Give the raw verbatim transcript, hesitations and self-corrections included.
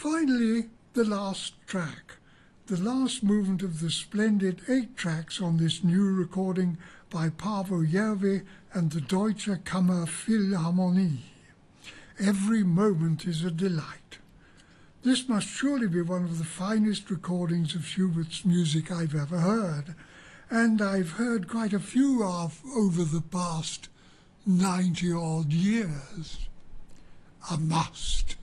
Finally, the last track, the last movement of the splendid eight tracks on this new recording by Paavo Järvi and the Deutsche Kammerphilharmonie. Every moment is a delight. This must surely be one of the finest recordings of Schubert's music I've ever heard, and I've heard quite a few of over the past ninety-odd years. A must.